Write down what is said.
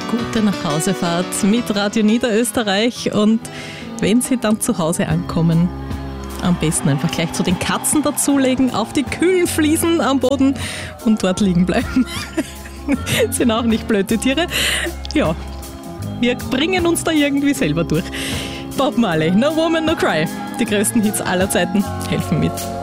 gute Nachhausefahrt mit Radio Niederösterreich und wenn Sie dann zu Hause ankommen, am besten einfach gleich zu den Katzen dazulegen, auf die kühlen Fliesen am Boden und dort liegen bleiben. Sind auch nicht blöde Tiere. Ja, wir bringen uns da irgendwie selber durch. Bob Marley, No Woman, No Cry. Die größten Hits aller Zeiten helfen mit.